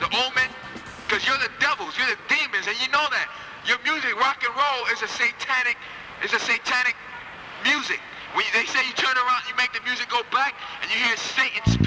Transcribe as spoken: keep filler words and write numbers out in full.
the omen? Because you're the devils, you're the demons, and you know that. Your music, rock and roll, is a satanic, is a satanic music. When you, they say you turn around, you make the music go black, and you hear Satan speak.